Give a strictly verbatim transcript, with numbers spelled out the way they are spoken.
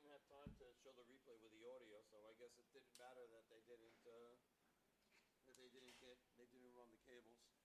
didn't have time to show the replay with the audio, so I guess it didn't matter that they didn't, uh, that they didn't get, they didn't run the cables.